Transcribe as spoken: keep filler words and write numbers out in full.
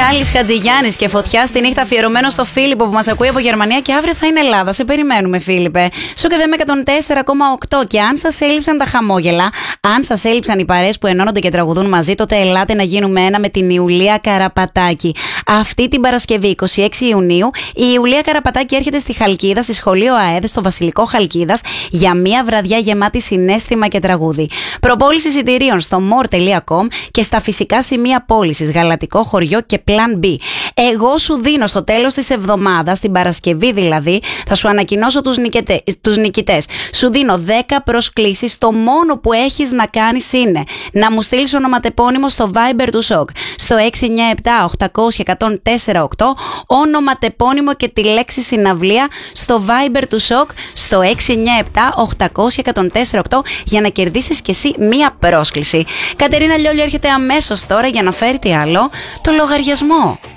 Μιχάλης Χατζηγιάννης και φωτιά στη νύχτα, αφιερωμένο στο Φίλιππο που μας ακούει από Γερμανία, και αύριο θα είναι Ελλάδα. Σε περιμένουμε, Φίλιππε. Σου και με εκατόν τέσσερα κόμμα οκτώ. Και αν σας έλειψαν τα χαμόγελα, αν σας έλειψαν οι παρέες που ενώνονται και τραγουδούν μαζί, τότε ελάτε να γίνουμε ένα με την Ιουλία Καραπατάκη. Αυτή την Παρασκευή, είκοσι έξι Ιουνίου, η Ιουλία Καραπατάκη έρχεται στη Χαλκίδα, στη Σχολείο ΑΕΔ, στο Βασιλικό Χαλκίδας, για μια βραδιά γεμάτη συναίσθημα και τραγούδι. Προπόληση εισιτηρίων στο more τελεία com και στα φυσικά σημεία πώλησης, Γαλατικό Χωριό και Plan B. Εγώ σου δίνω στο τέλος της εβδομάδας, την Παρασκευή δηλαδή, θα σου ανακοινώσω τους, νικητέ, τους νικητές. Σου δίνω δέκα προσκλήσεις. Το μόνο που έχεις να κάνεις είναι να μου στείλεις ονοματεπώνυμο στο Viber του ΣΟΚ στο έξι εννιά επτά οκτακόσια εκατόν τέσσερα οκτώ, ονοματεπώνυμο και τη λέξη συναυλία στο Viber του ΣΟΚ στο έξι εννιά επτά οκτακόσια εκατόν τέσσερα οκτώ για να κερδίσεις και εσύ μία πρόσκληση. Κατερίνα Λιόλιο έρχεται αμέσως τώρα για να φέρει τι άλλο, το λογαριασμό.